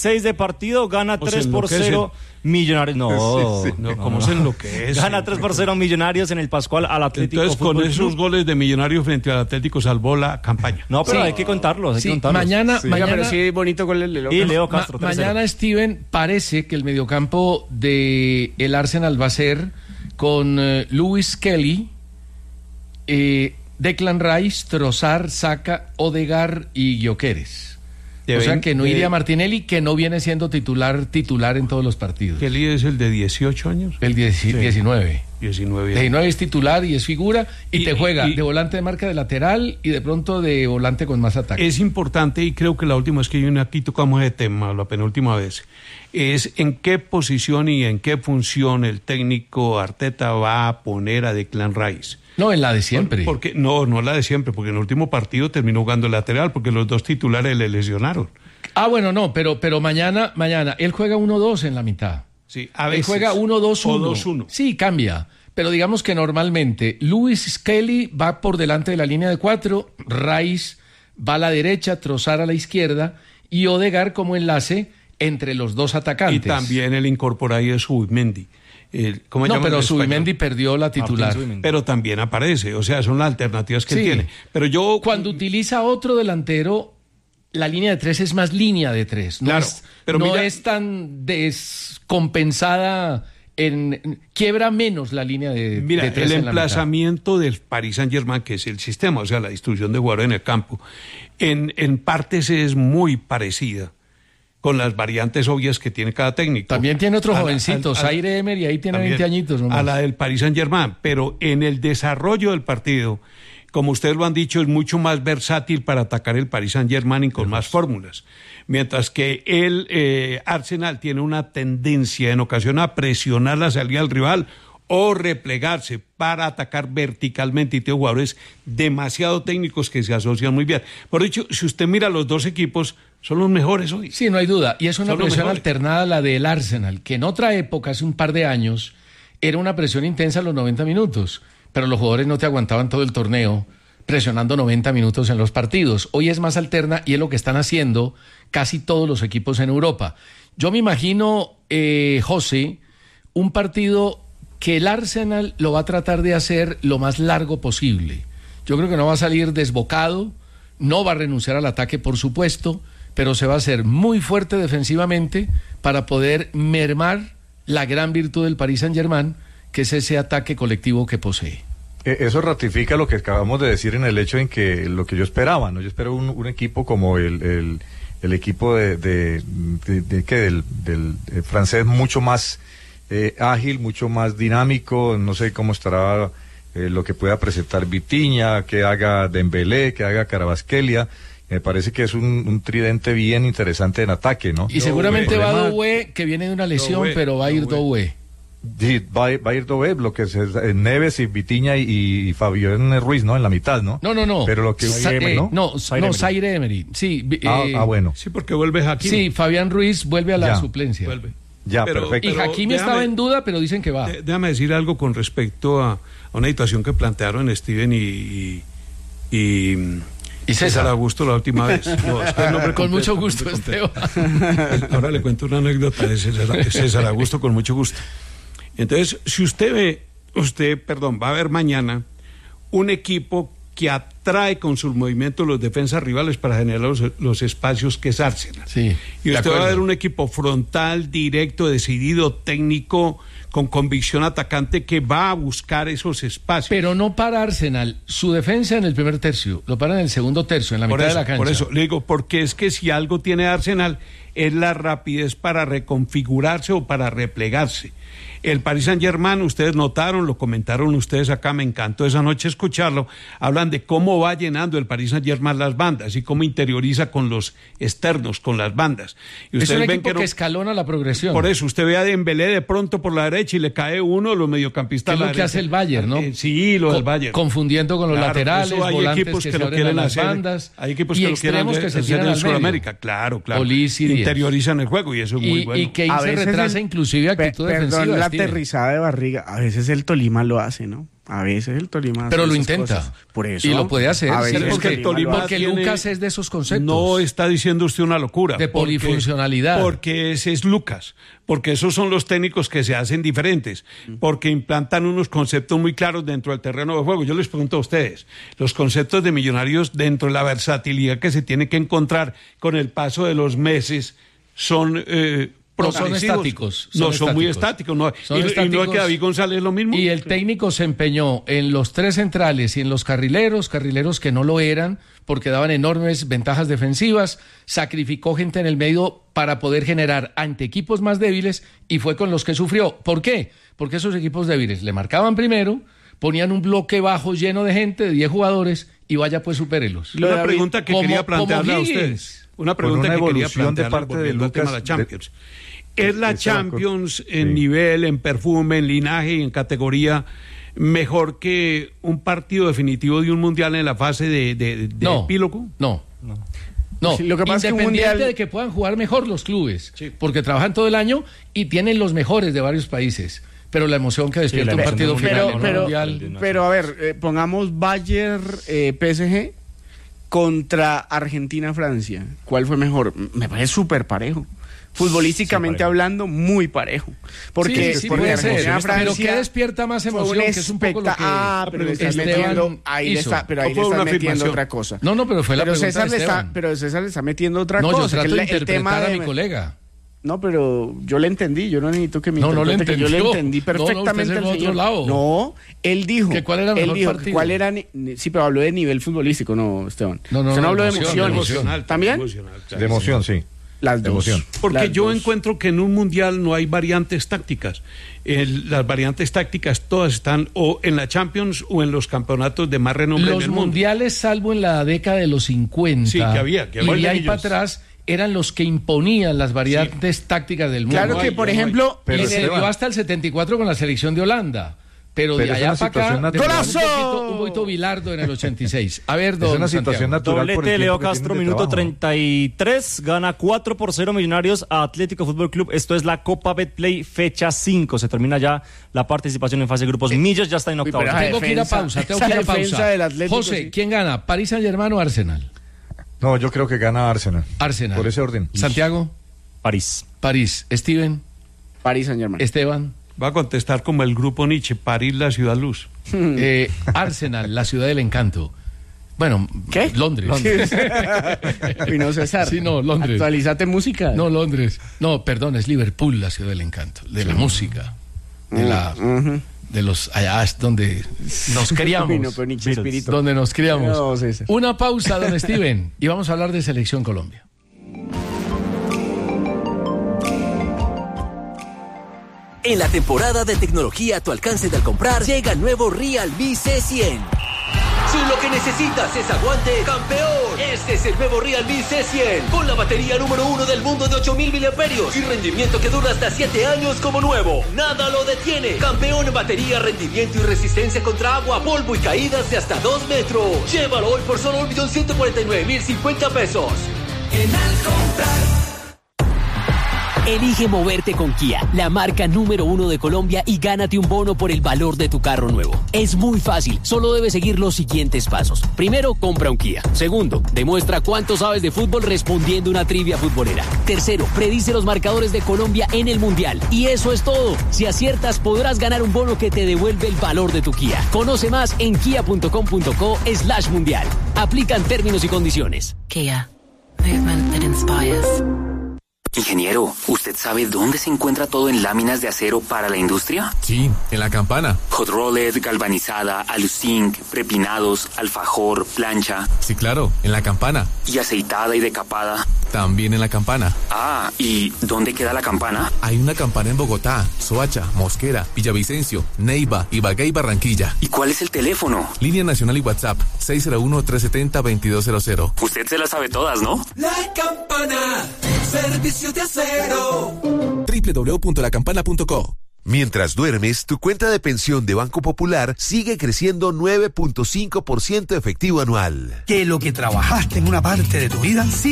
16 de partido, gana 3-0 Millonarios. No, ¿cómo se enloquece? Gana 3-0 Millonarios en el Pascual al Atlético. Entonces, con Fútbol esos Club. goles de Millonarios frente al Atlético salvó la campaña. No, pero hay que contarlos, Mañana, pero sí, bonito con el de y Leo Castro. mañana, Steven, parece que el mediocampo de el Arsenal va a ser con Lewis Kelly, Declan Rice, Trossard, Saka, Odegaard y Gyökeres. O sea que no iría Martinelli, que no viene siendo titular en todos los partidos. Kelly es el de 18 años. El 19. 19 es titular y es figura y te juega de volante de marca, de lateral y de pronto de volante con más ataque. Es importante, y creo que la última vez que yo aquí tocamos ese tema, la penúltima vez, es en qué posición y en qué función el técnico Arteta va a poner a Declan Rice. No, en la de siempre. No la de siempre, porque en el último partido terminó jugando el lateral, porque los dos titulares le lesionaron. Bueno, no, pero mañana él juega 1-2 en la mitad. Sí, a veces. Él juega 1-2-1. O 2-1. Sí, cambia. Pero digamos que normalmente Lewis Kelly va por delante de la línea de 4, Rice va a la derecha, Trossard a la izquierda y Odegaard como enlace entre los dos atacantes. Y también él incorpora ahí a Zubimendi. Pero Zubimendi perdió la titular. Pero también aparece, o sea, son las alternativas que él tiene. Pero cuando utiliza otro delantero, la línea de 3 es más línea de 3. No es tan descompensada, quiebra menos la línea de 3. El emplazamiento del Paris Saint-Germain, que es el sistema, o sea, la distribución de jugadores en el campo, en partes es muy parecida, con las variantes obvias que tiene cada técnico. También tiene otro jovencito, Zaire Emery, ahí tiene 20 añitos nomás. A la del Paris Saint-Germain, pero en el desarrollo del partido, como ustedes lo han dicho, es mucho más versátil para atacar el Paris Saint-Germain y con más fórmulas. Mientras que el Arsenal tiene una tendencia en ocasión a presionar la salida del rival o replegarse para atacar verticalmente, y tiene jugadores demasiado técnicos que se asocian muy bien. Por dicho, si usted mira los dos equipos, son los mejores hoy. Sí, no hay duda. Y es una presión alternada a la del Arsenal, que en otra época, hace un par de años, era una presión intensa a los 90 minutos, pero los jugadores no te aguantaban todo el torneo presionando 90 minutos en los partidos. Hoy es más alterna y es lo que están haciendo casi todos los equipos en Europa. Yo me imagino, José, un partido que el Arsenal lo va a tratar de hacer lo más largo posible. Yo creo que no va a salir desbocado, no va a renunciar al ataque, por supuesto, pero se va a hacer muy fuerte defensivamente para poder mermar la gran virtud del Paris Saint-Germain, que es ese ataque colectivo que posee. Eso ratifica lo que acabamos de decir en el hecho en que lo que yo esperaba, ¿no? Yo espero un equipo como el equipo del francés, mucho más ágil, mucho más dinámico. No sé cómo estará lo que pueda presentar Vitinha, que haga Dembélé, que haga Kvaratskhelia. Me parece que es un tridente bien interesante en ataque, ¿no? Y seguramente va Doué, que viene de una lesión, pero va a ir Doué. Sí, va a ir Doué, lo que es Neves y Vitinha y Fabián Ruiz, ¿no? En la mitad, ¿no? No. Pero lo que Zaire Emery. Sí, bueno. Sí, porque vuelve Hakimi. Sí, Fabián Ruiz vuelve a la suplencia. Vuelve. Ya, perfecto. Y Hakimi estaba en duda, pero dicen que va. Déjame decir algo con respecto a una situación que plantearon Steven y César Augusto la última vez. Con mucho gusto, Esteban. Ahora le cuento una anécdota de César Augusto con mucho gusto. Entonces, si va a ver mañana un equipo que atrae con sus movimientos los defensas rivales para generar los espacios, que es Arsenal. Sí, y usted va a ver un equipo frontal, directo, decidido, técnico, con convicción atacante, que va a buscar esos espacios. Pero no para Arsenal, su defensa en el primer tercio, lo para en el segundo tercio, en la mitad de la cancha. Por eso, le digo, porque es que si algo tiene Arsenal es la rapidez para reconfigurarse o para replegarse. El Paris Saint-Germain, ustedes notaron, lo comentaron ustedes acá, me encantó esa noche escucharlo, hablan de cómo va llenando el Paris Saint-Germain las bandas y cómo interioriza con los externos, con las bandas. Y es un equipo que escalona la progresión. Por eso, usted ve a Dembélé de pronto por la derecha y le cae uno de los mediocampistas. Es lo que hace el Bayern, ¿no? Sí, lo del Bayern. Confundiendo con los laterales, hay volantes equipos que se lo quieren las hacer, bandas, hay equipos y que lo quieren hacer en Sudamérica. Claro. Interiorizan el juego y eso es muy bueno. Y que se retrasa inclusive actitud defensiva. Perdón, la aterrizada de barriga, a veces el Tolima lo hace, ¿no? A veces el Tolima. Pero lo intenta. Cosas. Por eso. Y lo puede hacer. A veces porque el Tolima porque tiene, Lucas es de esos conceptos. No está diciendo usted una locura. De polifuncionalidad. Porque ese es Lucas. Porque esos son los técnicos que se hacen diferentes. Porque implantan unos conceptos muy claros dentro del terreno de juego. Yo les pregunto a ustedes, los conceptos de Millonarios dentro de la versatilidad que se tiene que encontrar con el paso de los meses son... No son estáticos. Son muy estáticos. No. Y no es que David González es lo mismo. Y el técnico se empeñó en los 3 centrales y en los carrileros que no lo eran porque daban enormes ventajas defensivas, sacrificó gente en el medio para poder generar ante equipos más débiles y fue con los que sufrió. ¿Por qué? Porque esos equipos débiles le marcaban primero, ponían un bloque bajo lleno de gente, de 10 jugadores y vaya pues supérelos. Una pregunta que quería plantearle a ustedes. Una pregunta que quería plantearle de parte de Lucas, la Champions. ¿Es la Champions en nivel, en perfume, en linaje y en categoría mejor que un partido definitivo de un mundial en la fase de epílogo? No. Lo que pasa independiente de que puedan jugar mejor los clubes, porque trabajan todo el año y tienen los mejores de varios países. Pero la emoción que despierta un partido final mundial. Pero a ver, pongamos Bayern PSG contra Argentina-Francia. ¿Cuál fue mejor? Me parece súper parejo. Futbolísticamente hablando, muy parejo. Porque puede ser, Francia, pero ¿qué despierta más emoción? Que es un poco lo que pero le estás metiendo, ahí le estás metiendo otra cosa. No, pero fue la pregunta de Esteban. Pero César le está metiendo otra cosa. No, yo trato de el interpretar a mi colega. No, pero yo le entendí, yo no necesito que me interprete, que yo le entendí perfectamente al señor. No, él dijo que cuál era el mejor partido. Cuál era, sí, pero habló de nivel futbolístico, no, Esteban. No habló de emociones. ¿También? De emoción, sí. Las dos. Porque yo encuentro que en un mundial no hay variantes tácticas. Las variantes tácticas todas están o en la Champions o en los campeonatos de más renombre en el mundo. Los mundiales, salvo en la década de los 50. Sí, que había y de ahí para atrás eran los que imponían las variantes tácticas del mundo. Claro que, por ejemplo... Y se dio hasta el 74 con la selección de Holanda. Pero de allá para acá, un poquito Bilardo en el 86. A ver, don una situación natural. Doblete Leo Castro, minuto 33. Gana 4-0 Millonarios a Atlético Fútbol Club. Esto es la Copa Betplay, fecha 5. Se termina ya la participación en fase de grupos. Millos ya está en octavos. Tengo que ir a pausa. José, sí. ¿Quién gana? ¿París Saint-Germain o Arsenal? No, yo creo que gana Arsenal. Por ese orden. Santiago. París. Steven. París Saint-Germain. Esteban. Va a contestar como el grupo Nietzsche, París, la ciudad luz. Arsenal, la ciudad del encanto. Bueno, ¿qué? Londres. Y no César. Sí, no, Londres. Actualízate música. No, Londres. No, perdón, es Liverpool, la ciudad del encanto. De la música. De los allá es donde nos criamos. Donde nos criamos. No, César. Una pausa, don Steven, y vamos a hablar de Selección Colombia. En la temporada de tecnología a tu alcance al comprar, llega el nuevo Realme C100. Si lo que necesitas es aguante, campeón, este es el nuevo Realme C100. Con la batería número 1 del mundo de 8000 miliamperios y rendimiento que dura hasta 7 años como nuevo. Nada lo detiene. Campeón en batería, rendimiento y resistencia contra agua, polvo y caídas de hasta 2 metros. Llévalo hoy por solo 1.149.050 pesos. En Al Comprar. Elige moverte con Kia, la marca número 1 de Colombia, y gánate un bono por el valor de tu carro nuevo. Es muy fácil, solo debes seguir los siguientes pasos. Primero, compra un Kia. Segundo, demuestra cuánto sabes de fútbol respondiendo una trivia futbolera. Tercero, predice los marcadores de Colombia en el Mundial. Y eso es todo. Si aciertas, podrás ganar un bono que te devuelve el valor de tu Kia. Conoce más en kia.com.co/mundial. Aplican términos y condiciones. Kia. Movement that inspires. Ingeniero, ¿usted sabe dónde se encuentra todo en láminas de acero para la industria? Sí, en La Campana. Hot rolled, galvanizada, aluzinc, prepinados, alfajor, plancha. Sí, claro, en La Campana. ¿Y aceitada y decapada? También en La Campana. Ah, ¿y dónde queda la Campana? Hay una Campana en Bogotá, Soacha, Mosquera, Villavicencio, Neiva, Ibagué y Barranquilla. ¿Y cuál es el teléfono? Línea nacional y WhatsApp, 601-370-2200. Usted se las sabe todas, ¿no? La Campana, servicio de acero. www.lacampana.co. Mientras duermes, tu cuenta de pensión de Banco Popular sigue creciendo 9.5% efectivo anual. Que lo que trabajaste en una parte de tu vida